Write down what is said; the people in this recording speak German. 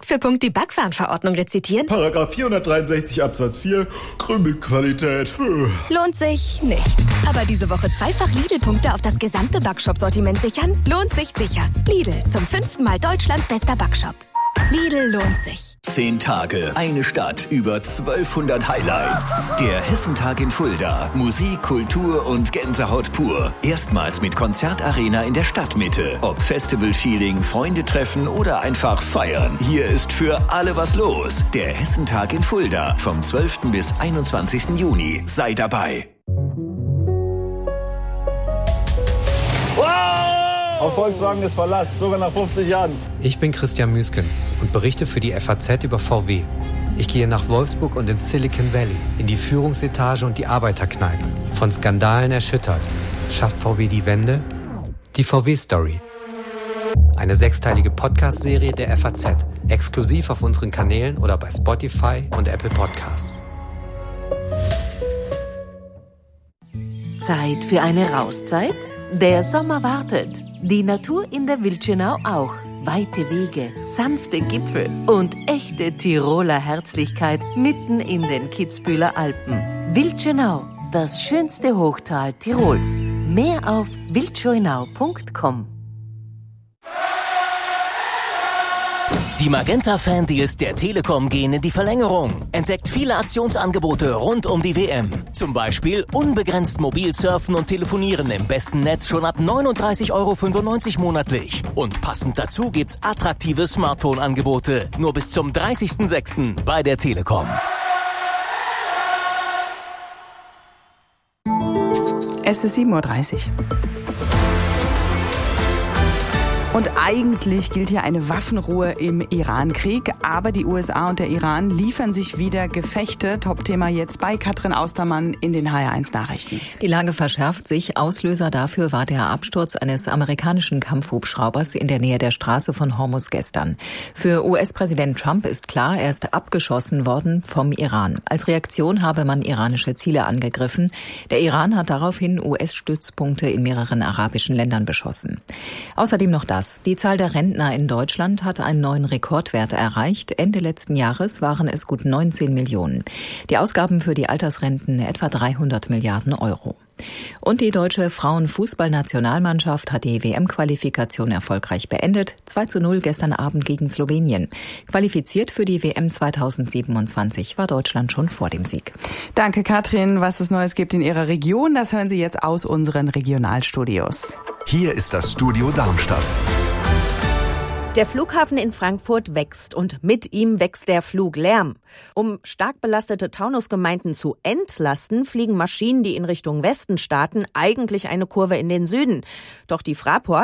Punkt für Punkt die Backwarenverordnung rezitieren? Paragraph 463 Absatz 4, Krümelqualität. Lohnt sich nicht. Aber diese Woche zweifach Lidl-Punkte auf das gesamte Backshop-Sortiment sichern? Lohnt sich sicher. Lidl, zum 5. Mal Deutschlands bester Backshop. Lidl lohnt sich. 10 Tage, eine Stadt, über 1200 Highlights. Der Hessentag in Fulda. Musik, Kultur und Gänsehaut pur. Erstmals mit Konzertarena in der Stadtmitte. Ob Festival-Feeling, Freunde treffen oder einfach feiern. Hier ist für alle was los. Der Hessentag in Fulda. Vom 12. bis 21. Juni. Sei dabei. Auf Volkswagen ist Verlass, sogar nach 50 Jahren. Ich bin Christian Müskens und berichte für die FAZ über VW. Ich gehe nach Wolfsburg und ins Silicon Valley, in die Führungsetage und die Arbeiterkneipe. Von Skandalen erschüttert. Schafft VW die Wende? Die VW-Story. Eine 6-teilige Podcast-Serie der FAZ. Exklusiv auf unseren Kanälen oder bei Spotify und Apple Podcasts. Zeit für eine Rauszeit? Der Sommer wartet. Die Natur in der Wildschönau auch. Weite Wege, sanfte Gipfel und echte Tiroler Herzlichkeit mitten in den Kitzbüheler Alpen. Wildschönau, das schönste Hochtal Tirols. Mehr auf wildschönau.com. Die Magenta-Fan-Deals der Telekom gehen in die Verlängerung. Entdeckt viele Aktionsangebote rund um die WM. Zum Beispiel unbegrenzt mobil surfen und telefonieren im besten Netz schon ab 39,95 € monatlich. Und passend dazu gibt's attraktive Smartphone-Angebote. Nur bis zum 30.06. bei der Telekom. Es ist 7:30 Uhr. Und eigentlich gilt hier eine Waffenruhe im Iran-Krieg, aber die USA und der Iran liefern sich wieder Gefechte. Top-Thema jetzt bei Katrin Austermann in den HR1-Nachrichten. Die Lage verschärft sich. Auslöser dafür war der Absturz eines amerikanischen Kampfhubschraubers in der Nähe der Straße von Hormuz gestern. Für US-Präsident Trump ist klar, er ist abgeschossen worden vom Iran. Als Reaktion habe man iranische Ziele angegriffen. Der Iran hat daraufhin US-Stützpunkte in mehreren arabischen Ländern beschossen. Außerdem noch das. Die Zahl der Rentner in Deutschland hat einen neuen Rekordwert erreicht. Ende letzten Jahres waren es gut 19 Millionen. Die Ausgaben für die Altersrenten etwa 300 Milliarden Euro. Und die deutsche Frauenfußballnationalmannschaft hat die WM-Qualifikation erfolgreich beendet. 2:0 gestern Abend gegen Slowenien. Qualifiziert für die WM 2027 war Deutschland schon vor dem Sieg. Danke, Katrin. Was es Neues gibt in Ihrer Region, das hören Sie jetzt aus unseren Regionalstudios. Hier ist das Studio Darmstadt. Der Flughafen in Frankfurt wächst und mit ihm wächst der Fluglärm. Um stark belastete Taunusgemeinden zu entlasten, fliegen Maschinen, die in Richtung Westen starten, eigentlich eine Kurve in den Süden. Doch die Fraport